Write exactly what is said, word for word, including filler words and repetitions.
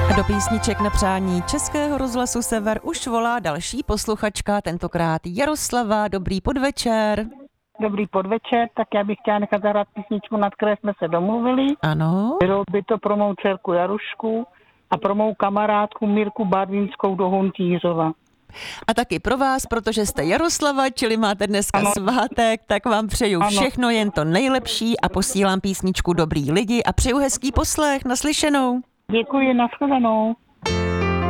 Do písniček na přání Českého rozhlasu Sever už volá další posluchačka, tentokrát Jaroslava. Dobrý podvečer. Dobrý podvečer, tak já bych chtěla nechat zahrát písničku, nad které jsme se domluvili. Ano. Bylo by to pro mou dcerku Jarušku a pro mou kamarádku Mirku Barvínskou do Huntýřova. A taky pro vás, protože jste Jaroslava, čili máte dneska ano. svátek, tak vám přeju ano. všechno, jen to nejlepší a posílám písničku Dobrý lidi a přeju hezký poslech. Naslyšenou. Děkuji, nashledanou.